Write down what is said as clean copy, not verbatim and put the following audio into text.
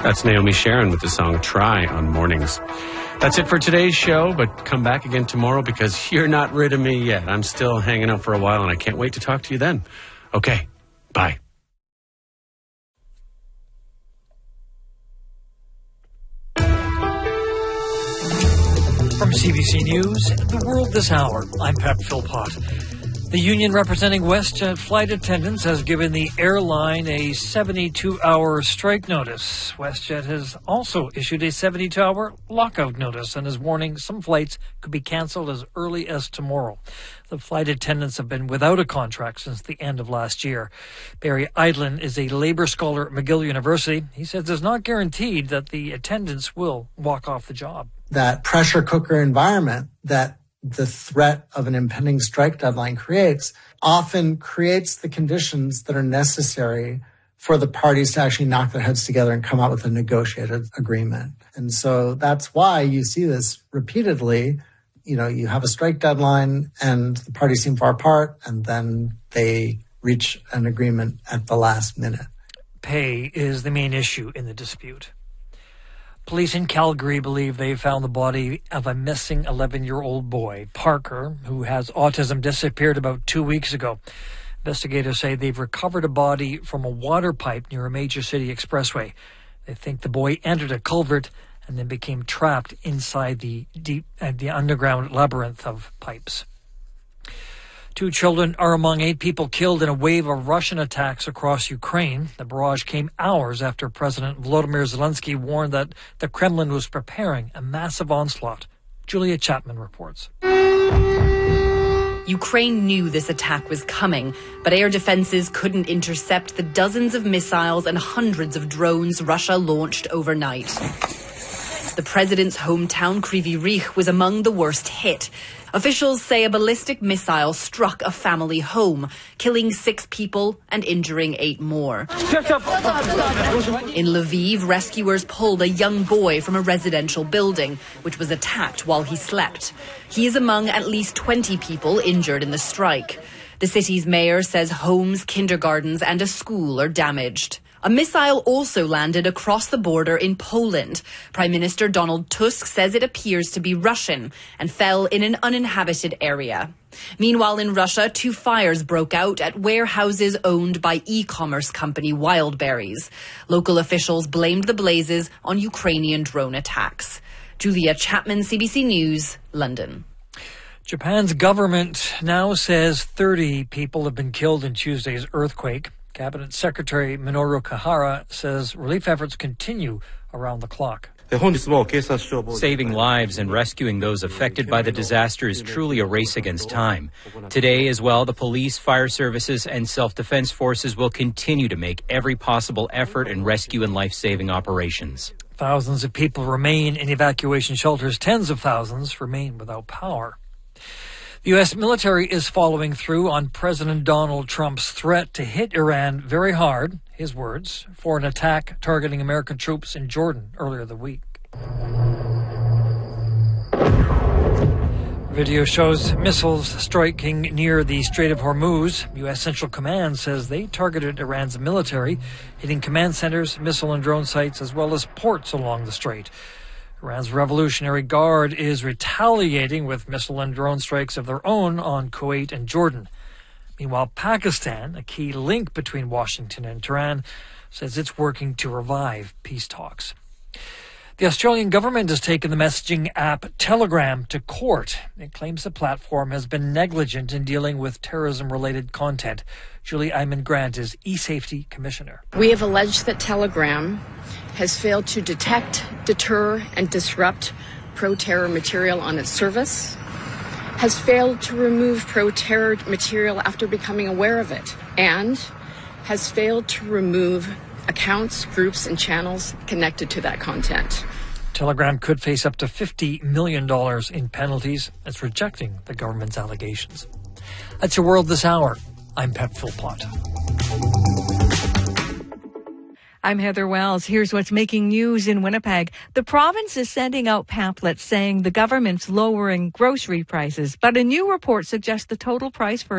That's Naomi Sharon with the song Try on Mornings. That's it for today's show, but come back again tomorrow because you're not rid of me yet. I'm still hanging out for a while, and I can't wait to talk to you then. Okay, bye. From CBC News, The World This Hour, I'm Pat Philpott. The union representing WestJet flight attendants has given the airline a 72-hour strike notice. WestJet has also issued a 72-hour lockout notice and is warning some flights could be canceled as early as tomorrow. The flight attendants have been without a contract since the end of last year. Barry Eidlin is a labor scholar at McGill University. He says it's not guaranteed that the attendants will walk off the job. That pressure cooker environment that the threat of an impending strike deadline creates often creates the conditions that are necessary for the parties to actually knock their heads together and come out with a negotiated agreement. And so that's why you see this repeatedly. You know, you have a strike deadline and the parties seem far apart, and then they reach an agreement at the last minute. Pay is the main issue in the dispute. Police in Calgary believe they found the body of a missing 11-year-old boy. Parker, who has autism, disappeared about 2 weeks ago. Investigators say they've recovered a body from a water pipe near a major city expressway. They think the boy entered a culvert and then became trapped inside the underground labyrinth of pipes. 2 children are among 8 people killed in a wave of Russian attacks across Ukraine. The barrage came hours after President Volodymyr Zelensky warned that the Kremlin was preparing a massive onslaught. Julia Chapman reports. Ukraine knew this attack was coming, but air defenses couldn't intercept the dozens of missiles and hundreds of drones Russia launched overnight. The president's hometown, Kryvyi Rih, was among the worst hit. Officials say a ballistic missile struck a family home, killing 6 people and injuring 8 more. In Lviv, rescuers pulled a young boy from a residential building, which was attacked while he slept. He is among at least 20 people injured in the strike. The city's mayor says homes, kindergartens and a school are damaged. A missile also landed across the border in Poland. Prime Minister Donald Tusk says it appears to be Russian and fell in an uninhabited area. Meanwhile, in Russia, 2 fires broke out at warehouses owned by e-commerce company Wildberries. Local officials blamed the blazes on Ukrainian drone attacks. Julia Chapman, CBC News, London. Japan's government now says 30 people have been killed in Tuesday's earthquake. Cabinet Secretary Minoru Kihara says relief efforts continue around the clock. Saving lives and rescuing those affected by the disaster is truly a race against time. Today as well, the police, fire services, and self-defense forces will continue to make every possible effort in rescue and life-saving operations. Thousands of people remain in evacuation shelters. Tens of thousands remain without power. The U.S. military is following through on President Donald Trump's threat to hit Iran very hard, his words, for an attack targeting American troops in Jordan earlier the week. Video shows missiles striking near the Strait of Hormuz. U.S. Central Command says they targeted Iran's military, hitting command centers, missile and drone sites, as well as ports along the strait. Iran's Revolutionary Guard is retaliating with missile and drone strikes of their own on Kuwait and Jordan. Meanwhile, Pakistan, a key link between Washington and Tehran, says it's working to revive peace talks. The Australian government has taken the messaging app Telegram to court. It claims the platform has been negligent in dealing with terrorism-related content. Julie Ayman-Grant is eSafety Commissioner. We have alleged that Telegram has failed to detect, deter, and disrupt pro-terror material on its service, has failed to remove pro-terror material after becoming aware of it, and has failed to remove accounts, groups, and channels connected to that content. Telegram could face up to $50 million in penalties. It's rejecting the government's allegations. That's your World This Hour. I'm Pat Philpott. I'm Heather Wells. Here's what's making news in Winnipeg. The province is sending out pamphlets saying the government's lowering grocery prices, but a new report suggests the total price for